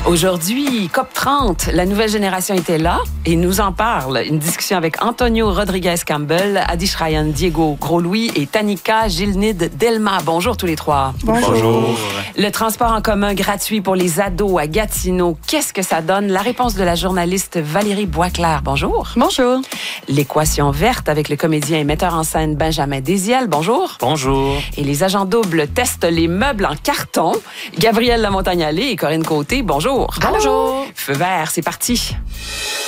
Aujourd'hui, COP30, la nouvelle génération était là et nous en parle. Une discussion avec Antonio Rodriguez-Campbell, Adish Ryan, Diego Gros-Louis et Tanika Gilnid Delma. Bonjour tous les trois. Bonjour. Le transport en commun gratuit pour les ados à Gatineau, qu'est-ce que ça donne? La réponse de la journaliste Valérie Boisclair. Bonjour. Bonjour. L'équation verte avec le comédien et metteur en scène Benjamin Désiel. Bonjour. Bonjour. Et les agents doubles testent les meubles en carton. Gabrielle Lamontagne-Allé et Corinne Côté. Bonjour. Bonjour. Feu vert, c'est parti.